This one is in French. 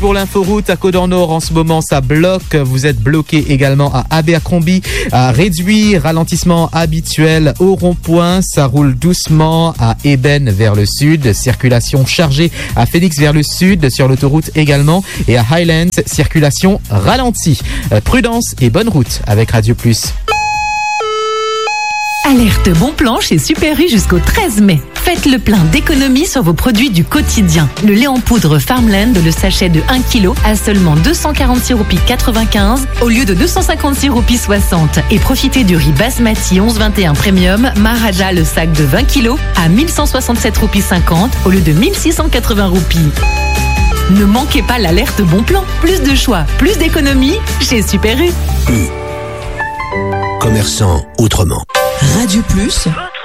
Pour l'inforoute à Côte-d'Or en ce moment, ça bloque. Vous êtes bloqué également à Abercrombie, à Réduit, ralentissement habituel au rond-point. Ça roule doucement à Eben vers le sud. Circulation chargée à Phoenix vers le sud, sur l'autoroute également. Et à Highlands, circulation ralentie. Prudence et bonne route avec Radio Plus. Alerte bon plan chez Super U jusqu'au 13 mai. Faites le plein d'économies sur vos produits du quotidien. Le lait en poudre Farmland, le sachet de 1 kg à seulement 246,95 roupies au lieu de 256,60 roupies. Et profitez du riz basmati 1121 premium Maharaja, le sac de 20 kg à 1167,50 roupies au lieu de 1680 roupies. Ne manquez pas l'alerte bon plan. Plus de choix, plus d'économies chez Super U. Commerçant autrement. Radio Plus.